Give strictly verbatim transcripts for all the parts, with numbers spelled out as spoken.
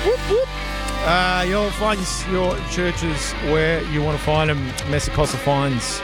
Whoop, whoop. Uh, you'll find your churches where you want to find them. Messacossa finds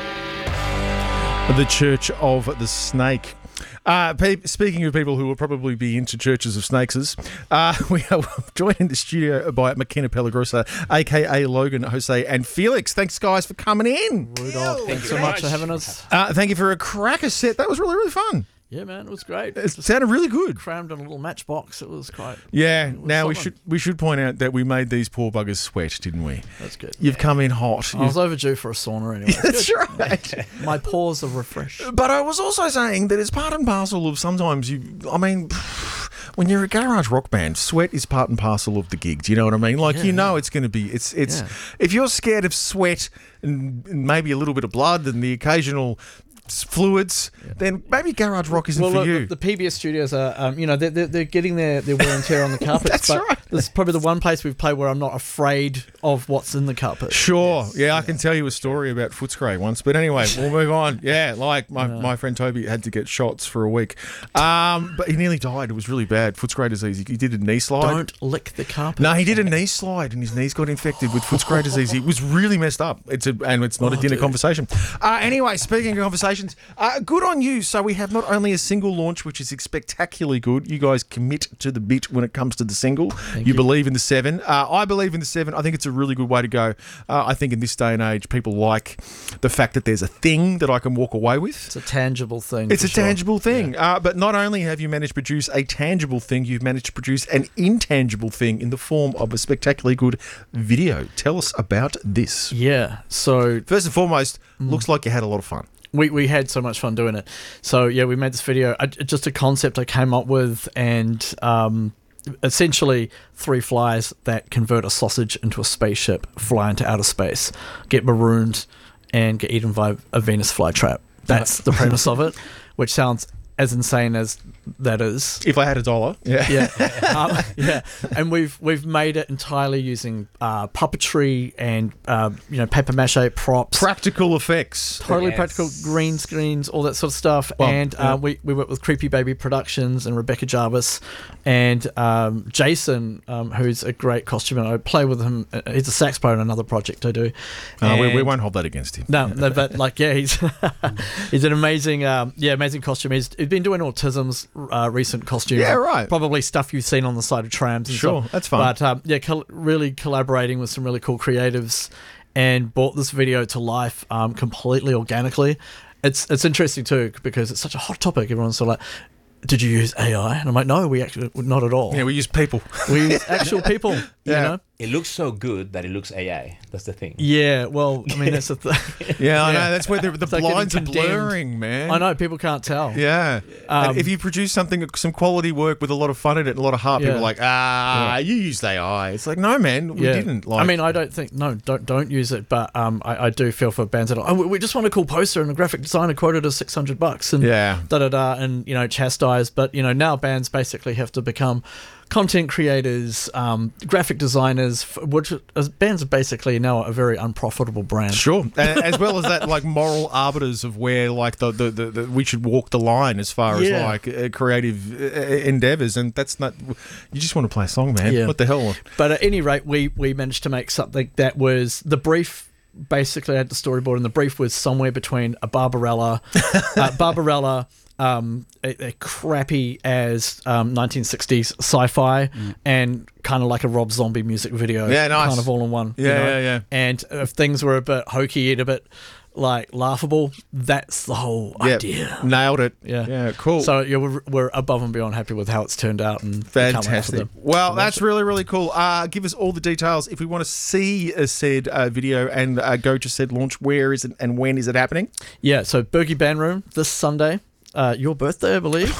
the Church of the Snake. Uh, pe- speaking of people who will probably be into churches of snakeses, uh, we are joined in the studio by McKenna Pellegrosa, a k a. Logan, Jose, and Felix. Thanks, guys, for coming in. Rudolph, thanks so much for having us. Uh, thank you for a cracker set. That was really, really fun. Yeah, man, it was great. It sounded really good. Crammed in a little matchbox. It was quite. Yeah. It was now we solid. should we should point out that we made these poor buggers sweat, didn't we? That's good. You've come in hot. I was overdue for a sauna anyway. That's Good. right. My pores are refreshed. But I was also saying that it's part and parcel of sometimes you. I mean. When you're a garage rock band, sweat is part and parcel of the gig. Do you know what I mean? Like, Yeah, you know yeah. it's going to be, it's, it's, Yeah. if you're scared of sweat and and maybe a little bit of blood and the occasional s- fluids, then maybe garage rock isn't Well, for look, you. the, the P B S studios are, um, you know, they're, they're, they're getting their, their wear and tear on the carpets. That's but right. This is probably the one place we've played where I'm not afraid of what's in the carpet. Sure. Yeah, I can tell you a story about Footscray once. But anyway, we'll move on. Yeah, like my, my friend Toby had to get shots for a week. Um, but he nearly died. It was really bad. Footscray disease. He, he did a knee slide. Don't lick the carpet. No, he did a knee slide and his knees got infected with Footscray disease. It was really messed up. It's a, and it's not Oh, a dinner dude. conversation. Uh, anyway, speaking of conversations, uh, good on you. So we have not only a single launch, which is spectacularly good. You guys commit to the bit when it comes to the single. You, you. believe in the seven. Uh, I believe in the seven. I think it's a really good way to go. Uh, I think in this day and age, people like the fact that there's a thing that I can walk away with. It's a tangible thing. It's for a sure. tangible thing. Uh, but not only have you managed to produce a tangible thing, you've managed to produce an intangible thing in the form of a spectacularly good video. Tell us about this. Yeah. So First and foremost, looks like you had a lot of fun. We we had so much fun doing it. So yeah, we made this video. I, just a concept I came up with, and um, essentially three flies that convert a sausage into a spaceship, fly into outer space, get marooned, and get eaten by a Venus flytrap. That's the premise of it, which sounds as insane as that is. If I had a dollar. Yeah. Yeah, um, yeah, and we've we've made it entirely using uh, puppetry and uh, you know paper mache props. Practical effects. Totally Yes. practical, green screens, all that sort of stuff. Well, and yeah. uh, we, we worked with Creepy Baby Productions and Rebecca Jarvis and um, Jason, um, who's a great costumer. I play with him. Uh, He's a sax player in another project I do. Uh, we, we And- won't hold that against him. No, no, but like, yeah, he's he's an amazing, um, yeah, amazing costume. He's, he's been doing Autism's uh, recent costume. Yeah, right. Probably stuff you've seen on the side of trams. And Sure, stuff. that's fun. But um, yeah, col- really collaborating with some really cool creatives, and brought this video to life um, completely organically. It's it's interesting too because it's such a hot topic. Everyone's sort of like, did you use A I? And I'm like, no, we actually not at all. Yeah, we use people. We use actual people. You Yeah. know. It looks so good that it looks A I. That's the thing. Yeah, well, I mean, that's the thing. Yeah, I Yeah. know. That's where the, the It's like getting blinds are condemned. blurring, man. I know, people can't tell. Yeah. Um, And if you produce something, some quality work with a lot of fun in it and a lot of heart, Yeah. people are like, ah, you used A I. It's like, no, man, we Yeah. didn't. Like, I mean, I don't think no, don't don't use it, but um, I, I do feel for bands that are, oh, we- we just want a cool poster, and a graphic designer quoted us six hundred bucks, and Yeah. da da da, and you know, chastised. But you know, now bands basically have to become content creators, um, graphic designers, f- which as bands are basically now a very unprofitable brand. Sure, and as well as that, like moral arbiters of where, like the the, the, the we should walk the line as far as Yeah. like uh, creative uh, endeavors, and that's not. You just want to play a song, man. Yeah. What the hell? But at any rate, we we managed to make something that was the brief. Basically, I had the storyboard, and the brief was somewhere between a Barbarella, uh, Barbarella, um, a, a crappy as um, nineteen sixties sci-fi, and kind of like a Rob Zombie music video. Yeah, nice. Kind of all in one. you Yeah, know? yeah, yeah. And if things were a bit hokey and a bit like laughable, that's the whole Yeah, idea. nailed it. Yeah. yeah, cool. So yeah, we're, we're above and beyond happy with how it's turned out, and we can't wait for Fantastic. the- Well, to that's watch it. really, really cool. Uh, give us all the details. If we want to see a said uh, video and uh, go to said launch, where is it and when is it happening? Yeah, so Bergie Band Room this Sunday. Uh, your birthday, I believe.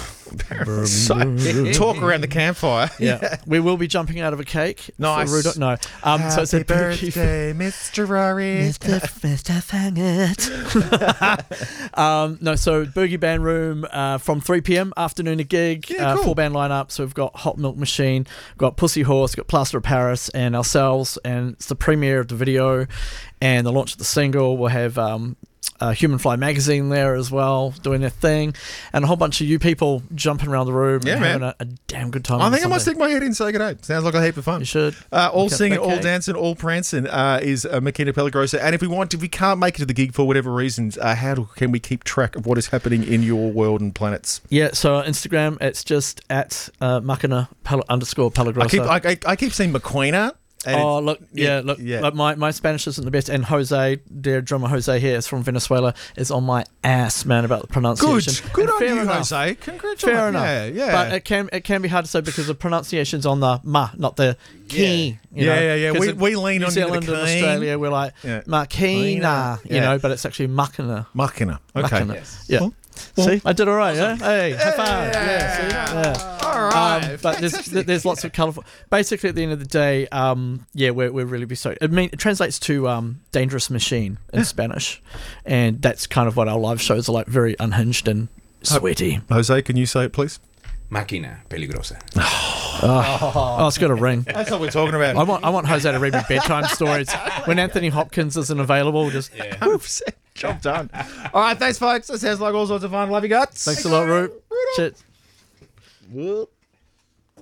So, talk around the campfire. Yeah. We will be jumping out of a cake. for Nice. Rudolph- No. Um, so it's a Happy birthday, Mister Rory. Mister Mister Fangit. um, no, so Bergie Band Room uh, from three p.m. afternoon a gig, Yeah, uh, cool. four band lineup. So we've got Hot Milk Machine, we've got Pussy Horse, we've got Plaster of Paris, and ourselves. And it's the premiere of the video and the launch of the single. We'll have um, uh, Human Fly magazine there as well, doing their thing, and a whole bunch of you people jumping around the room Yeah, and man. having a, a damn good time. I on think I might Sunday. stick my head in and say good day. Sounds like a heap of fun. You should. Uh, all Okay, singing, all okay. dancing, all prancing uh, is uh, Makina Pelagrosa. And if we want, if we can't make it to the gig for whatever reasons, uh, how do, can we keep track of what is happening in your world and planets? Yeah, so on Instagram, it's just at uh, Makina Pel- underscore Pelagrosa. I keep I, I, I keep seeing McQueena. and Oh, it- look, yeah, look, yeah. Like my, my Spanish isn't the best, and Jose, dear drummer Jose here, is from Venezuela, is on my ass, man, about the Good, pronunciation. good And on fair you, enough. Jose. Congratulations. Fair enough. Yeah, yeah. But it can it can be hard to say because the pronunciation's on the ma, not the ki. You Yeah, know? yeah, yeah. 'Cause We- in we lean New on you to the Zealand and keen. Australia, we're like Yeah. Makina, you Yeah. know, but it's actually Makina. Makina. Okay. Makina. Yes. Yeah. Well, See, I did all right, yeah? Hey, high five. Yeah. Yeah, see? Yeah. All right. Um, but there's Fantastic. there's lots of colourful. Basically, at the end of the day, um, yeah, we're we're really be so. I mean, it translates to um, dangerous machine in Spanish, and that's kind of what our live shows are like, very unhinged and sweaty. Jose, can you say it, please? Máquina peligrosa. Oh, it's got a ring. That's what we're talking about. I want I want Jose to read me bedtime stories when Anthony Hopkins isn't available. Just Yeah. Oops. Job done. All right, thanks, folks. That sounds like all sorts of fun. Love you guts. thanks a lot, Root. Shit. Whoop.